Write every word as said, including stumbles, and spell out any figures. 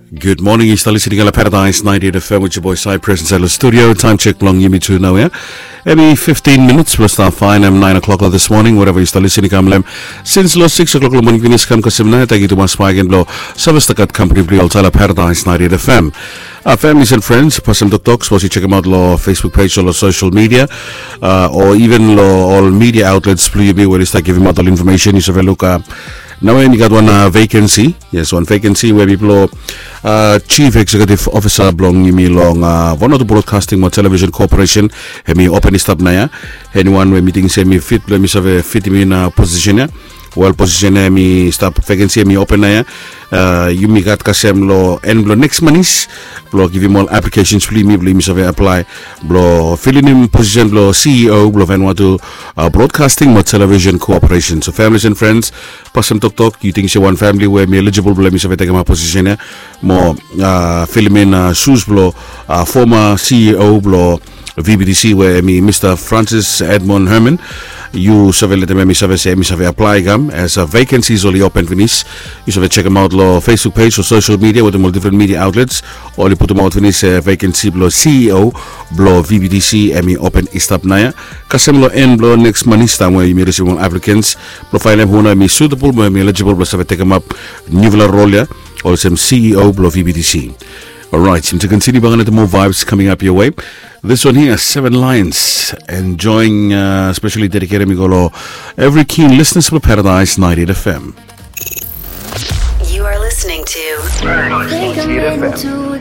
Good morning, you're still listening to Paradise ninety-eight F M with your boy Cypress inside the studio. Time check long you me to now, yeah? Every fifteen minutes, we'll start fine. I'm nine o'clock this morning, whatever you start listening to. Since low six o'clock in the morning, finish come Kasimna, thank you to my spy and blow. Sabastakat company, Blue Altala Paradise ninety-eight F M. Our families and friends, Pasam Talk, suppose you check them out, law Facebook page or social media, uh, or even law, all media outlets, Blue me where you start giving out all information. You should have a look up. Now, when you got one uh, vacancy, yes, one vacancy where people, uh, Chief Executive Officer, belong you me long, uh, one of the Broadcasting or Television Corporation, he me open this up now, anyone where meeting say me fit, let me serve a fit me in a position, well position, me stop vacancy, me open now, uh, you me got kasem lo, and lo next months, blow give him all applications, please me, please me serve apply, blow filling in position, blow C E O, blow and want to uh, Broadcasting or Television Corporation. So, families and friends, Pasam Talk Talk, you think she one family where me eligible, blow me serve take my position, more uh, filling in uh, shoes, blow uh, former C E O, blow V B D C where me Mister Francis Edmond Herman. You serve let me serve say me serve apply gam as a vacancy is only open finish. You serve check them out law Facebook page or social media with them all different media outlets, or you put them out finish uh, vacancy blow C E O blow V B D C and me open istap naya kasem lo en blow next month time where you may receive one applicants profile them who me suitable where me eligible blow serve take them up new role ya or some C E O blow V B D C. Alright, seem to continue banging at more vibes coming up your way. This one here, Seven Lions, enjoying, uh, especially dedicated Migolo, every keen listeners for Paradise ninety-eight F M. You are listening to Paradise ninety-eight F M.